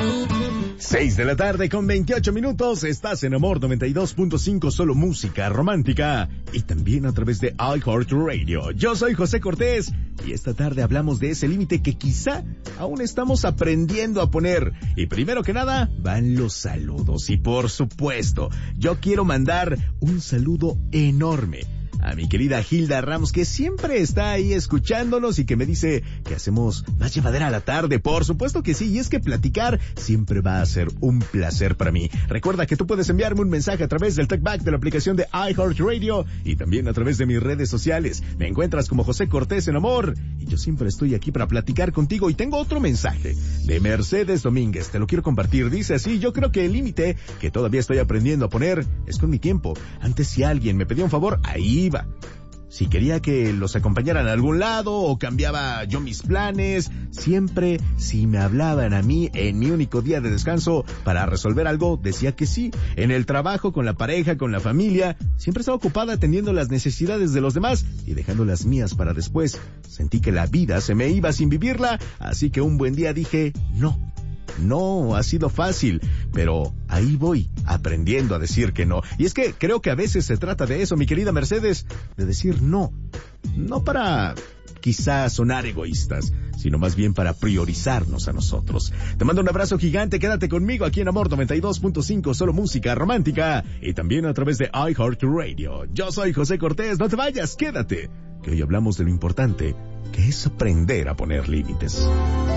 6 de la tarde con 28 minutos, estás en Amor 92.5, solo música romántica y también a través de iHeartRadio. Yo soy José Cortés y esta tarde hablamos de ese límite que quizá aún estamos aprendiendo a poner. Y primero que nada, van los saludos y por supuesto, yo quiero mandar un saludo enorme a mi querida Hilda Ramos, que siempre está ahí escuchándonos y que me dice que hacemos más llevadera la tarde. Por supuesto que sí, y es que platicar siempre va a ser un placer para mí. Recuerda que tú puedes enviarme un mensaje a través del TalkBack de la aplicación de iHeartRadio y también a través de mis redes sociales. Me encuentras como José Cortés en Amor y yo siempre estoy aquí para platicar contigo. Y tengo otro mensaje de Mercedes Domínguez, te lo quiero compartir. Dice así: yo creo que el límite que todavía estoy aprendiendo a poner es con mi tiempo. Antes, si alguien me pedía un favor, ahí iba. Si quería que los acompañaran a algún lado o cambiaba yo mis planes, siempre si me hablaban a mí en mi único día de descanso para resolver algo, decía que sí. En el trabajo, con la pareja, con la familia, siempre estaba ocupada atendiendo las necesidades de los demás y dejando las mías para después. Sentí que la vida se me iba sin vivirla, así que un buen día dije no. No ha sido fácil, pero ahí voy, aprendiendo a decir que no. Y es que creo que a veces se trata de eso, mi querida Mercedes, de decir no. No para quizás sonar egoístas, sino más bien para priorizarnos a nosotros. Te mando un abrazo gigante, quédate conmigo aquí en Amor 92.5, solo música romántica, y también a través de iHeartRadio. Yo soy José Cortés, no te vayas, quédate, que hoy hablamos de lo importante, que es aprender a poner límites.